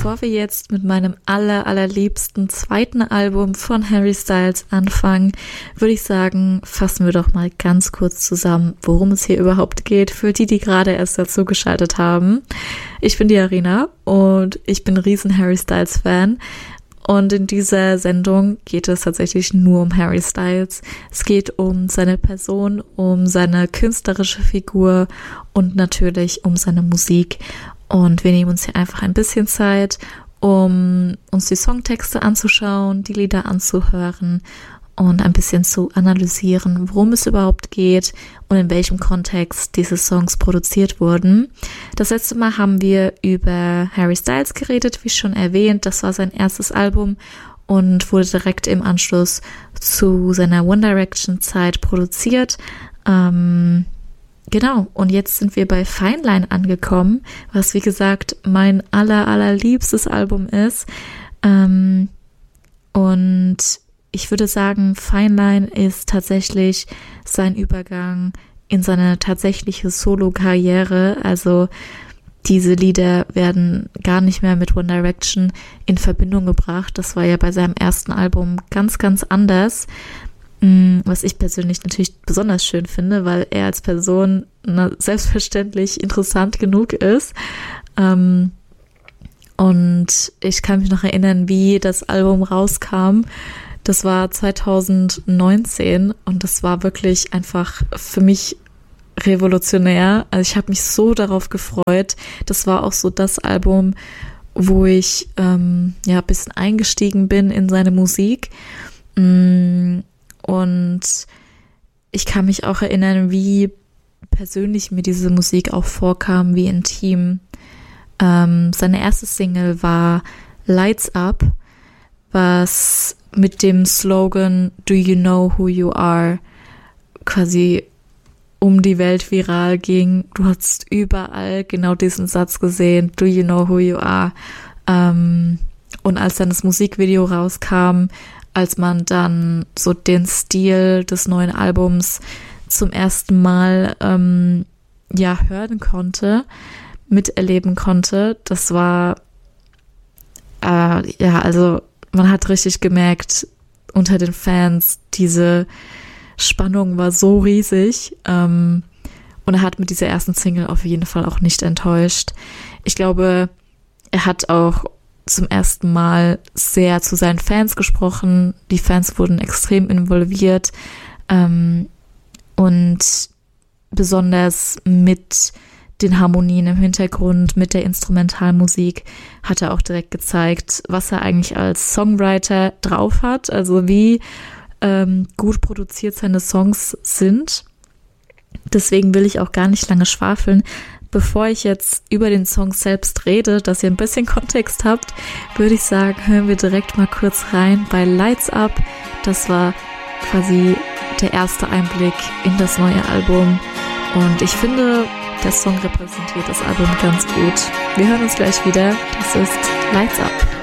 Bevor wir jetzt mit meinem allerliebsten zweiten Album von Harry Styles anfangen, würde ich sagen, fassen wir doch mal ganz kurz zusammen, worum es hier überhaupt geht, für die gerade erst dazu geschaltet haben. Ich bin die Arina und ich bin ein riesen Harry Styles Fan. Und in dieser Sendung geht es tatsächlich nur um Harry Styles. Es geht um seine Person, um seine künstlerische Figur und natürlich um seine Musik. Und wir nehmen uns hier einfach ein bisschen Zeit, um uns die Songtexte anzuschauen, die Lieder anzuhören und ein bisschen zu analysieren, worum es überhaupt geht und in welchem Kontext diese Songs produziert wurden. Das letzte Mal haben wir über Harry Styles geredet, wie schon erwähnt. Das war sein erstes Album und wurde direkt im Anschluss zu seiner One Direction Zeit produziert. Genau, und jetzt sind wir bei Fine Line angekommen, was wie gesagt mein allerliebstes Album ist. Und ich würde sagen, Fine Line ist tatsächlich sein Übergang in seine tatsächliche Solo-Karriere. Also diese Lieder werden gar nicht mehr mit One Direction in Verbindung gebracht. Das war ja bei seinem ersten Album ganz anders. Was ich persönlich natürlich besonders schön finde, weil er als Person selbstverständlich interessant genug ist. Und ich kann mich noch erinnern, wie das Album rauskam. Das war 2019 und das war wirklich einfach für mich revolutionär. Also ich habe mich so darauf gefreut. Das war auch so das Album, wo ich ein bisschen eingestiegen bin in seine Musik. Und ich kann mich auch erinnern, wie persönlich mir diese Musik auch vorkam, wie intim. Seine erste Single war Lights Up, was mit dem Slogan Do You Know Who You Are quasi um die Welt viral ging. Du hast überall genau diesen Satz gesehen, Do You Know Who You Are. Und als dann das Musikvideo rauskam, als man dann so den Stil des neuen Albums zum ersten Mal hören konnte, miterleben konnte, das war also man hat richtig gemerkt unter den Fans, diese Spannung war so riesig und er hat mit dieser ersten Single auf jeden Fall auch nicht enttäuscht. Ich glaube, er hat auch zum ersten Mal sehr zu seinen Fans gesprochen. Die Fans wurden extrem involviert und besonders mit den Harmonien im Hintergrund, mit der Instrumentalmusik hat er auch direkt gezeigt, was er eigentlich als Songwriter drauf hat, also wie gut produziert seine Songs sind. Deswegen will ich auch gar nicht lange schwafeln. Bevor ich jetzt über den Song selbst rede, dass ihr ein bisschen Kontext habt, würde ich sagen, hören wir direkt mal kurz rein bei Lights Up. Das war quasi der erste Einblick in das neue Album. Und ich finde, der Song repräsentiert das Album ganz gut. Wir hören uns gleich wieder. Das ist Lights Up.